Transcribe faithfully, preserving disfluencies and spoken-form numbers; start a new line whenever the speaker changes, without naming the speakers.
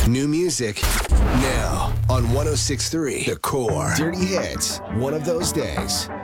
New music now on one oh six point three The Core. Dirty Hits, one of those days.